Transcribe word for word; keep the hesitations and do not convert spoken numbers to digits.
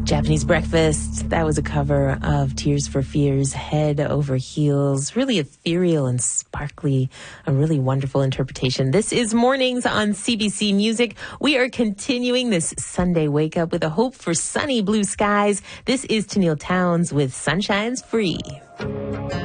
Japanese Breakfast, that was a cover of Tears for Fears, Head Over Heels. Really ethereal and sparkly, a really wonderful interpretation. This is Mornings on C B C Music. We are continuing this Sunday wake up with a hope for sunny blue skies. This is Tenille Townes with Sunshine's Free.